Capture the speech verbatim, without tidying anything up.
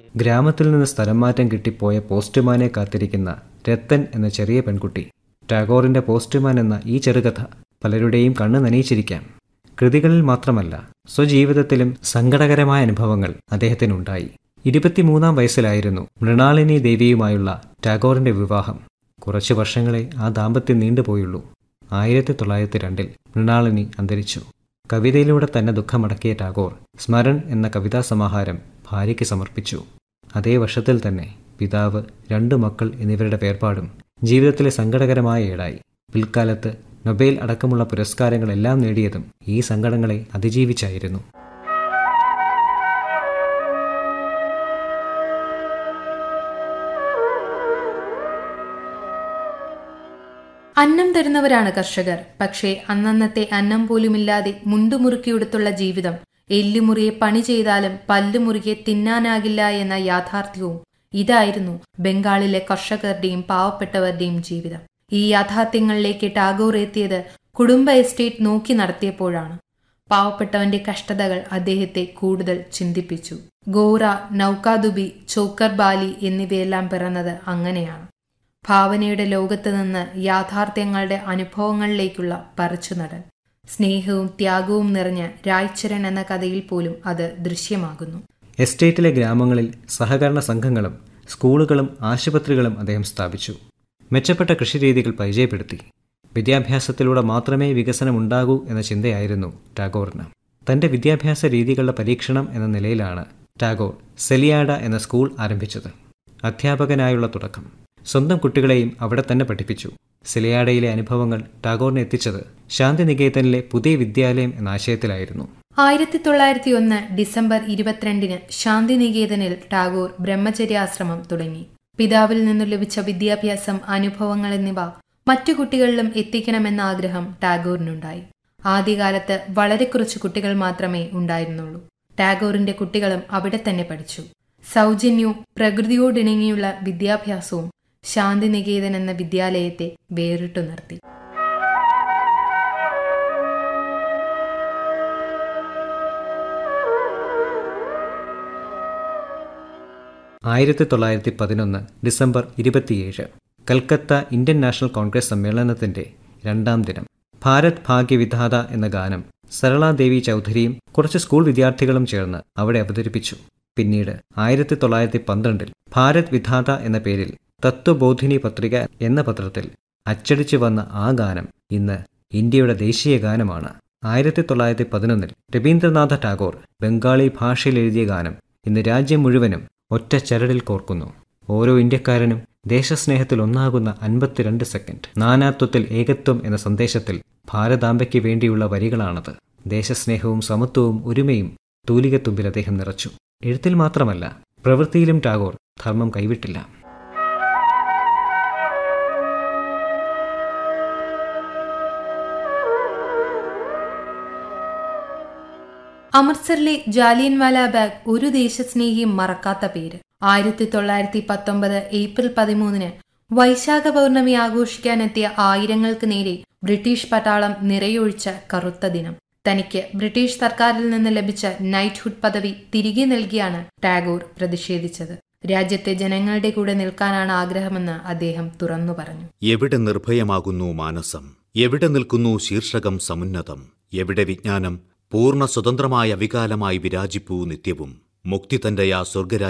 ഗ്രാമത്തിൽ നിന്ന് സ്ഥലം മാറ്റം കിട്ടിപ്പോയ പോസ്റ്റ്മാനെ കാത്തിരിക്കുന്ന രത്തൻ എന്ന ചെറിയ പെൺകുട്ടി. ടാഗോറിന്റെ പോസ്റ്റ്മാൻ എന്ന ഈ ചെറുകഥ പലരുടെയും കണ്ണ് നനയിച്ചിരിക്കാം. കൃതികളിൽ മാത്രമല്ല, സ്വജീവിതത്തിലും സങ്കടകരമായ അനുഭവങ്ങൾ അദ്ദേഹത്തിനുണ്ടായി. ഇരുപത്തിമൂന്നാം വയസ്സിലായിരുന്നു മൃണാളിനി ദേവിയുമായുള്ള ടാഗോറിന്റെ വിവാഹം. കുറച്ചു വർഷങ്ങളെ ആ ദാമ്പത്യം നീണ്ടുപോയുള്ളൂ. ആയിരത്തി തൊള്ളായിരത്തി രണ്ടിൽ മൃണാളിനി അന്തരിച്ചു. കവിതയിലൂടെ തന്നെ ദുഃഖമടക്കിയ ടാഗോർ സ്മരൺ എന്ന കവിതാ സമാഹാരം ഭാര്യയ്ക്ക് സമർപ്പിച്ചു. അതേ വർഷത്തിൽ തന്നെ പിതാവ്, രണ്ടു മക്കൾ എന്നിവരുടെ വേർപാടും ജീവിതത്തിലെ സങ്കടകരമായ ഏടായി. പിൽക്കാലത്ത് നൊബേൽ അടക്കമുള്ള പുരസ്കാരങ്ങളെല്ലാം നേടിയതും ഈ സങ്കടങ്ങളെ അതിജീവിച്ചായിരുന്നു. അന്നം തരുന്നവരാണ് കർഷകർ. പക്ഷേ അന്നന്നത്തെ അന്നം പോലുമില്ലാതെ മുണ്ടുമുറുക്കിയെടുത്തുള്ള ജീവിതം, എല്ലുമുറിയെ പണി ചെയ്താലും പല്ലുമുറിയെ തിന്നാനാകില്ല എന്ന യാഥാർത്ഥ്യവും ഇതായിരുന്നു ബംഗാളിലെ കർഷകരുടെയും പാവപ്പെട്ടവരുടെയും ജീവിതം. ഈ യാഥാർത്ഥ്യങ്ങളിലേക്ക് ടാഗോർ എത്തിയത് കുടുംബ എസ്റ്റേറ്റ് നോക്കി നടത്തിയപ്പോഴാണ്. പാവപ്പെട്ടവന്റെ കഷ്ടതകൾ അദ്ദേഹത്തെ കൂടുതൽ ചിന്തിപ്പിച്ചു. ഗോറ, നൌകാദുബി, ചോക്കർ ബാലി എന്നിവയെല്ലാം പിറന്നത് അങ്ങനെയാണ്. ഭാവനയുടെ ലോകത്ത് നിന്ന് യാഥാർത്ഥ്യങ്ങളുടെ അനുഭവങ്ങളിലേക്കുള്ള പറിച്ചുനടൽ. സ്നേഹവും ത്യാഗവും നിറഞ്ഞ രായ്ചരൺ എന്ന കഥയിൽ പോലും അത് ദൃശ്യമാകുന്നു. എസ്റ്റേറ്റിലെ ഗ്രാമങ്ങളിൽ സഹകരണ സംഘങ്ങളും സ്കൂളുകളും ആശുപത്രികളും അദ്ദേഹം സ്ഥാപിച്ചു. മെച്ചപ്പെട്ട കൃഷിരീതികൾ പരിചയപ്പെടുത്തി. വിദ്യാഭ്യാസത്തിലൂടെ മാത്രമേ വികസനം ഉണ്ടാകൂ എന്ന ചിന്തയായിരുന്നു ടാഗോറിന്. തന്റെ വിദ്യാഭ്യാസ രീതികളുടെ പരീക്ഷണം എന്ന നിലയിലാണ് ടാഗോർ സെലിയാഡ എന്ന സ്കൂൾ ആരംഭിച്ചത്. അധ്യാപകനായുള്ള തുടക്കം. സ്വന്തം കുട്ടികളെയും അവിടെ തന്നെ പഠിപ്പിച്ചു. സെലിയാഡയിലെ അനുഭവങ്ങൾ ടാഗോറിനെ എത്തിച്ചത് ശാന്തിനികേതനിലെ പുതിയ വിദ്യാലയം എന്ന ആശയത്തിലായിരുന്നു. ആയിരത്തി തൊള്ളായിരത്തി ഒന്ന് ഡിസംബർ ഇരുപത്തിരണ്ടിന് ശാന്തിനികേതനിൽ ടാഗോർ ബ്രഹ്മചര്യാശ്രമം തുടങ്ങി. പിതാവിൽ നിന്നു ലഭിച്ച വിദ്യാഭ്യാസം, അനുഭവങ്ങൾ എന്നിവ മറ്റു കുട്ടികളിലും എത്തിക്കണമെന്ന ആഗ്രഹം ടാഗോറിനുണ്ടായി. ആദ്യകാലത്ത് വളരെ കുറച്ച് കുട്ടികൾ മാത്രമേ ഉണ്ടായിരുന്നുള്ളൂ. ടാഗോറിന്റെ കുട്ടികളും അവിടെ തന്നെ പഠിച്ചു. സൗജന്യവും പ്രകൃതിയോടിണങ്ങിയുള്ള വിദ്യാഭ്യാസവും ശാന്തിനികേതൻ എന്ന വിദ്യാലയത്തെ വേറിട്ടു നിർത്തി. ആയിരത്തി തൊള്ളായിരത്തി പതിനൊന്ന് ഡിസംബർ ഇരുപത്തിയേഴ് കൽക്കത്ത ഇന്ത്യൻ നാഷണൽ കോൺഗ്രസ് സമ്മേളനത്തിന്റെ രണ്ടാം ദിനം. ഭാരത് ഭാഗ്യ വിധാത എന്ന ഗാനം സരളാദേവി ചൗധരിയും കുറച്ച് സ്കൂൾ വിദ്യാർത്ഥികളും ചേർന്ന് അവിടെ അവതരിപ്പിച്ചു. പിന്നീട് ആയിരത്തി തൊള്ളായിരത്തി പന്ത്രണ്ടിൽ ഭാരത് വിധാത എന്ന പേരിൽ തത്വബോധിനി പത്രിക എന്ന പത്രത്തിൽ അച്ചടിച്ചു വന്ന ആ ഗാനം ഇന്ന് ഇന്ത്യയുടെ ദേശീയ ഗാനമാണ്. ആയിരത്തി തൊള്ളായിരത്തി പതിനൊന്നിൽ രവീന്ദ്രനാഥ ടാഗോർ ബംഗാളി ഭാഷയിൽ എഴുതിയ ഗാനം ഇന്ന് രാജ്യം മുഴുവനും ഒറ്റ ചരടിൽ കോർക്കുന്നു. ഓരോ ഇന്ത്യക്കാരനും ദേശസ്നേഹത്തിൽ ഒന്നാകുന്ന അൻപത്തിരണ്ട് സെക്കൻഡ്. നാനാത്വത്തിൽ ഏകത്വം എന്ന സന്ദേശത്തിൽ ഭാരതാംബയ്ക്ക് വേണ്ടിയുള്ള വരികളാണത്. ദേശസ്നേഹവും സമത്വവും ഒരുമയും തൂലികത്തുമ്പിൽ അദ്ദേഹം നിറച്ചു. എഴുത്തിൽ മാത്രമല്ല, പ്രവൃത്തിയിലും ടാഗോർ ധർമ്മം കൈവിട്ടില്ല. അമൃത്സറിലെ ജാലിയൻവാലാ ബാഗ് ഒരു ദേശസ്നേഹിയും മറക്കാത്ത പേര്. ആയിരത്തി തൊള്ളായിരത്തി പത്തൊമ്പത് ഏപ്രിൽ പതിമൂന്നിന് വൈശാഖ പൗർണമി ആഘോഷിക്കാനെത്തിയ ആയിരങ്ങൾക്ക് നേരെ ബ്രിട്ടീഷ് പട്ടാളം നിറയൊഴിച്ച കറുത്ത ദിനം. തനിക്ക് ബ്രിട്ടീഷ് സർക്കാരിൽ നിന്ന് ലഭിച്ച നൈറ്റ്ഹുഡ് പദവി തിരികെ നൽകിയാണ് ടാഗോർ പ്രതിഷേധിച്ചത്. രാജ്യത്തെ ജനങ്ങളുടെ കൂടെ നിൽക്കാനാണ് ആഗ്രഹമെന്ന് അദ്ദേഹം തുറന്നു പറഞ്ഞു. എവിടെ നിർഭയമാകുന്നു മാനസം, എവിടെ നിൽക്കുന്നു ശീർഷകം സമുന്നതം, എവിടെ വിജ്ഞാനം പൂർണ്ണ സ്വതന്ത്രമായ വികാലമായി വിരാജിപ്പൂ നിത്യവും. മുക്തി തന്റെ ആ സ്വർഗരാജ്യം